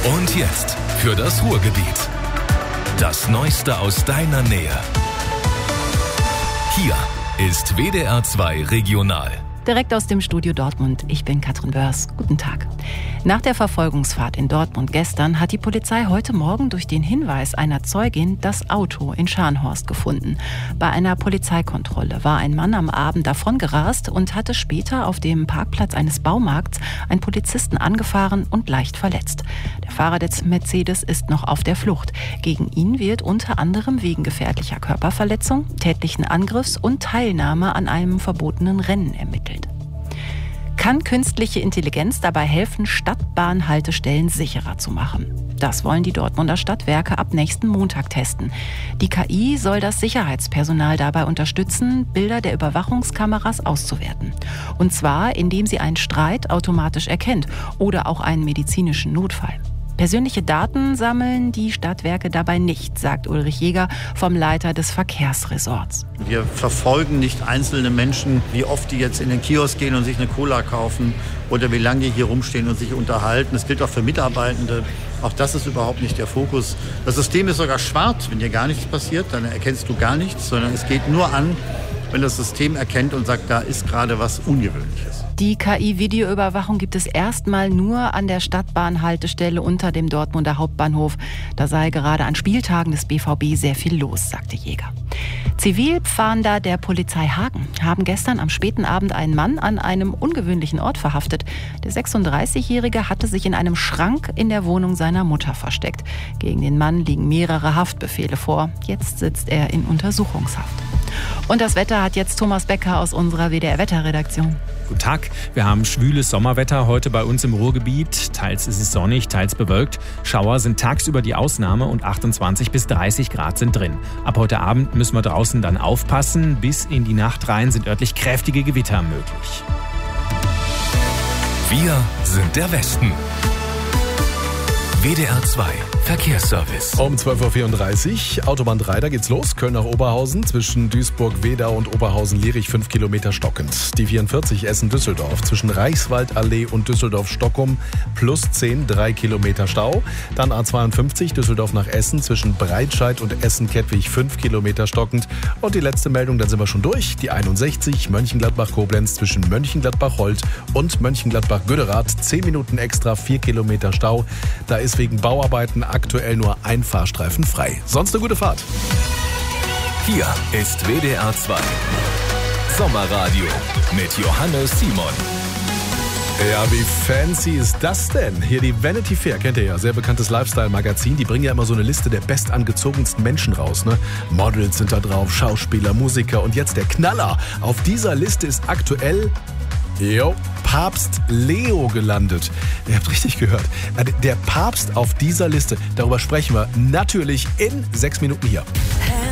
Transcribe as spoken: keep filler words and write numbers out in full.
Und jetzt für das Ruhrgebiet. Das Neueste aus deiner Nähe. Hier ist W D R zwei Regional. Direkt aus dem Studio Dortmund. Ich bin Katrin Börs. Guten Tag. Nach der Verfolgungsfahrt in Dortmund gestern hat die Polizei heute Morgen durch den Hinweis einer Zeugin das Auto in Scharnhorst gefunden. Bei einer Polizeikontrolle war ein Mann am Abend davongerast und hatte später auf dem Parkplatz eines Baumarkts einen Polizisten angefahren und leicht verletzt. Der Fahrer des Mercedes ist noch auf der Flucht. Gegen ihn wird unter anderem wegen gefährlicher Körperverletzung, tätlichen Angriffs und Teilnahme an einem verbotenen Rennen ermittelt. Kann künstliche Intelligenz dabei helfen, Stadtbahnhaltestellen sicherer zu machen? Das wollen die Dortmunder Stadtwerke ab nächsten Montag testen. Die K I soll das Sicherheitspersonal dabei unterstützen, Bilder der Überwachungskameras auszuwerten. Und zwar, indem sie einen Streit automatisch erkennt oder auch einen medizinischen Notfall. Persönliche Daten sammeln die Stadtwerke dabei nicht, sagt Ulrich Jäger vom Leiter des Verkehrsresorts. Wir verfolgen nicht einzelne Menschen, wie oft die jetzt in den Kiosk gehen und sich eine Cola kaufen oder wie lange die hier rumstehen und sich unterhalten. Das gilt auch für Mitarbeitende. Auch das ist überhaupt nicht der Fokus. Das System ist sogar schwarz. Wenn dir gar nichts passiert, dann erkennst du gar nichts, sondern es geht nur an, wenn das System erkennt und sagt, da ist gerade was Ungewöhnliches. Die K I-Videoüberwachung gibt es erstmal nur an der Stadtbahnhaltestelle unter dem Dortmunder Hauptbahnhof. Da sei gerade an Spieltagen des B V B sehr viel los, sagte Jäger. Zivilfahnder der Polizei Hagen haben gestern am späten Abend einen Mann an einem ungewöhnlichen Ort verhaftet. Der sechsunddreißigjährige hatte sich in einem Schrank in der Wohnung seiner Mutter versteckt. Gegen den Mann liegen mehrere Haftbefehle vor. Jetzt sitzt er in Untersuchungshaft. Und das Wetter hat jetzt Thomas Becker aus unserer W D R-Wetterredaktion. Guten Tag, wir haben schwüles Sommerwetter heute bei uns im Ruhrgebiet. Teils ist es sonnig, teils bewölkt. Schauer sind tagsüber die Ausnahme und achtundzwanzig bis dreißig Grad sind drin. Ab heute Abend müssen wir draußen dann aufpassen. Bis in die Nacht rein sind örtlich kräftige Gewitter möglich. Wir sind der Westen. W D R zwei Verkehrsservice. Um zwölf Uhr vierunddreißig, Autobahn drei, da geht's los. Köln nach Oberhausen, zwischen Duisburg-Wedau und Oberhausen-Lierich fünf Kilometer stockend. Die vierundvierzig Essen-Düsseldorf, zwischen Reichswaldallee und Düsseldorf-Stockum plus zehn, drei Kilometer Stau. Dann A zweiundfünfzig, Düsseldorf nach Essen, zwischen Breitscheid und Essen-Kettwig fünf Kilometer stockend. Und die letzte Meldung, dann sind wir schon durch. Die einundsechzig, Mönchengladbach-Koblenz, zwischen Mönchengladbach-Holt und Mönchengladbach-Güderath, zehn Minuten extra, vier Kilometer Stau. Da ist wegen Bauarbeiten aktuell nur ein Fahrstreifen frei. Sonst eine gute Fahrt. Hier ist W D R zwei Sommerradio mit Johannes Simon. Ja, wie fancy ist das denn? Hier die Vanity Fair, kennt ihr ja, sehr bekanntes Lifestyle-Magazin. Die bringen ja immer so eine Liste der bestangezogensten Menschen raus, ne? Models sind da drauf, Schauspieler, Musiker und jetzt der Knaller. Auf dieser Liste ist aktuell... Jo, Papst Leo gelandet. Ihr habt richtig gehört. Der Papst auf dieser Liste, darüber sprechen wir natürlich in sechs Minuten hier.